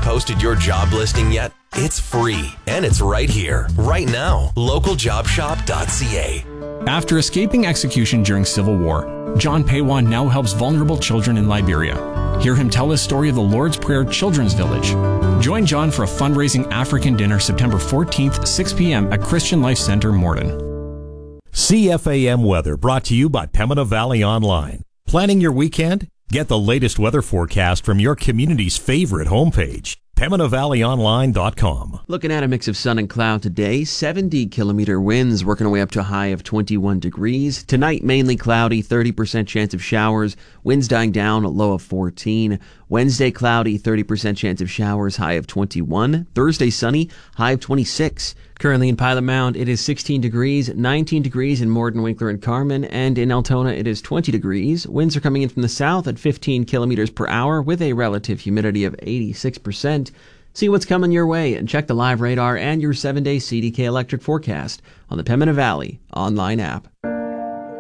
posted your job listing yet? It's free, and it's right here, right now. Localjobshop.ca. After escaping execution during Civil War, John Paywan now helps vulnerable children in Liberia. Hear him tell his story of the Lord's Prayer Children's Village. Join John for a fundraising African dinner September 14th, 6 p.m. at Christian Life Center, Morden. CFAM weather brought to you by Pembina Valley Online. Planning your weekend? Get the latest weather forecast from your community's favorite homepage, PembinaValleyOnline.com. Looking at a mix of sun and cloud today, 70-kilometer winds working our way up to a high of 21 degrees. Tonight, mainly cloudy, 30% chance of showers. Winds dying down, a low of 14. Wednesday, cloudy, 30% chance of showers, high of 21. Thursday, sunny, high of 26. Currently in Pilot Mound, it is 16 degrees, 19 degrees in Morden, Winkler, and Carman, and in Altona, it is 20 degrees. Winds are coming in from the south at 15 kilometers per hour with a relative humidity of 86%. See what's coming your way and check the live radar and your 7-day CDK electric forecast on the Pembina Valley online app.